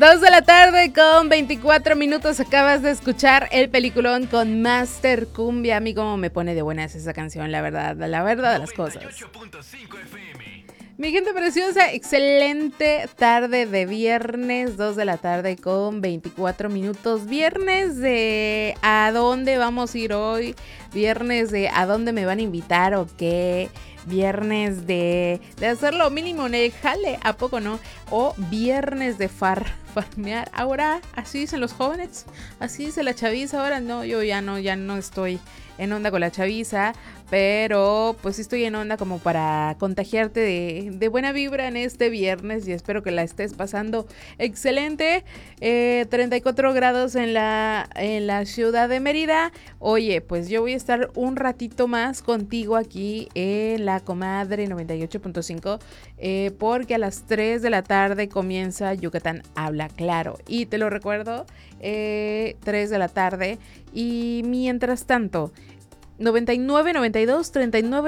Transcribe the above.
2 de la tarde con 24 minutos. Acabas de escuchar el peliculón con Master Cumbia. A mí como me pone de buenas esa canción, la verdad de las cosas. Mi gente preciosa, excelente tarde de viernes, 2 de la tarde con 24 minutos. Viernes de ¿a dónde vamos a ir hoy? Viernes de ¿a dónde me van a invitar o qué? Viernes de hacer lo mínimo en el jale, ¿a poco no? O viernes de farmear. Ahora, así dicen los jóvenes, así dice la chaviza. Ahora no, yo ya no estoy en onda con la chaviza, pero pues sí estoy en onda como para contagiarte de buena vibra en este viernes y espero que la estés pasando excelente. 34 grados en la ciudad de Mérida. Oye, pues yo voy a estar un ratito más contigo aquí en la Comadre 98.5 porque a las 3 de la tarde comienza Yucatán Habla Claro y te lo recuerdo, 3 de la tarde y mientras tanto 99 92 39